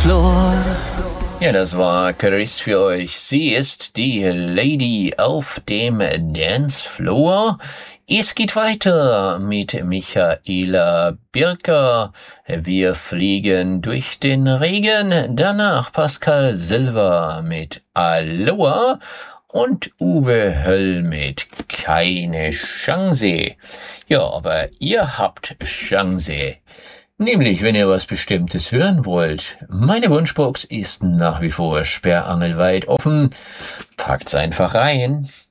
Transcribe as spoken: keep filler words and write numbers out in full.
Dancefloor. Ja, das war Chris für euch. Sie ist die Lady auf dem Dancefloor. Es geht weiter mit Michaela Birker. Wir fliegen durch den Regen. Danach Pascal Silver mit Aloha und Uwe Höll mit Keine Chance. Ja, aber ihr habt Chance. Nämlich, wenn ihr was Bestimmtes hören wollt. Meine Wunschbox ist nach wie vor sperrangelweit offen. Packt's einfach rein.